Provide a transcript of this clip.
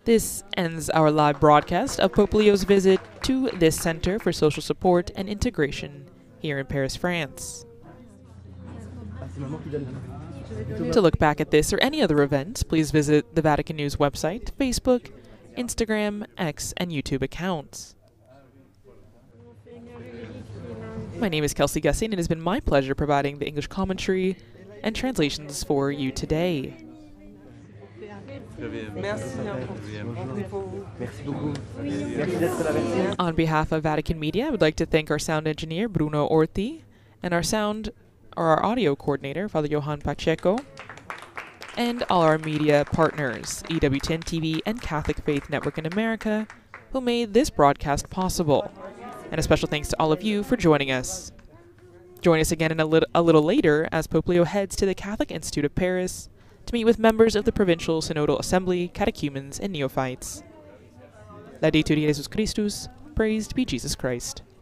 This ends our live broadcast of Pope Leo's visit to this Center for Social Support and Integration here in Paris, France. To look back at this or any other events, please visit the Vatican News website, Facebook, Instagram, X, and YouTube accounts. My name is Kelsey Gussing, and it has been my pleasure providing the English commentary and translations for you today. On behalf of Vatican Media, I would like to thank our sound engineer, Bruno Orti, and our audio coordinator, Father Johan Pacheco, and all our media partners, EWTN TV and Catholic Faith Network in America, who made this broadcast possible. And a special thanks to all of you for joining us. Join us again a little later as Pope Leo heads to the Catholic Institute of Paris to meet with members of the Provincial Synodal Assembly, catechumens, and neophytes. Laudetur Jesus Christus, praised be Jesus Christ.